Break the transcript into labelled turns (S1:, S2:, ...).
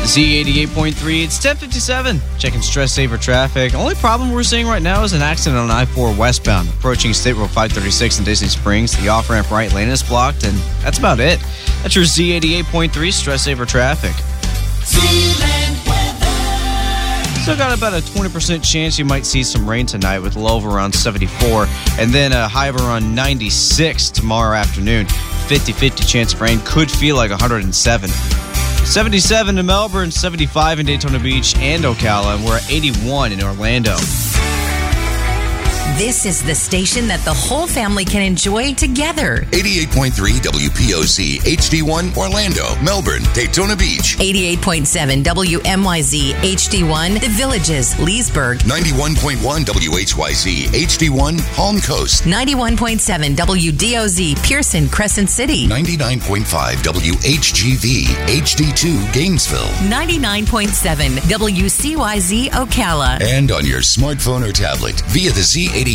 S1: Z88.3, it's 10:57. Checking stress saver traffic. Only problem we're seeing right now is an accident on I-4 westbound, approaching State Road 536 in Disney Springs. The off-ramp right lane is blocked, and that's about it. That's your Z88.3 stress saver traffic. Still got about a 20% chance you might see some rain tonight with a low of around 74, and then a high of around 96 tomorrow afternoon. 50-50 chance of rain, could feel like 107. 77 in Melbourne, 75 in Daytona Beach and Ocala, and we're at 81 in Orlando.
S2: This is the station that the whole family can enjoy together.
S3: 88.3 WPOC, HD1, Orlando, Melbourne, Daytona Beach.
S2: 88.7 WMYZ, HD1, The Villages, Leesburg.
S3: 91.1 WHYZ, HD1, Palm Coast.
S2: 91.7 WDOZ, Pearson, Crescent City.
S3: 99.5 WHGV, HD2, Gainesville.
S2: 99.7 WCYZ, Ocala.
S3: And on your smartphone or tablet via the Z88